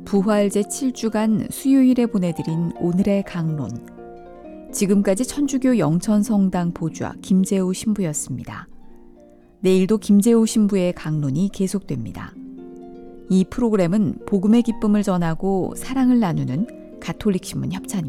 부활 제7주간 수요일에 보내드린 오늘의 강론. 지금까지 천주교 영천성당 보좌 김재우 신부였습니다. 내일도 김재우 신부의 강론이 계속됩니다. 이 프로그램은 복음의 기쁨을 전하고 사랑을 나누는 가톨릭 신문 협찬입니다.